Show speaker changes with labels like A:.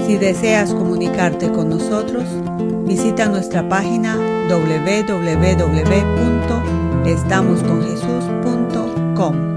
A: Si deseas comunicarte con nosotros, visita nuestra página www.estamosconjesus.com.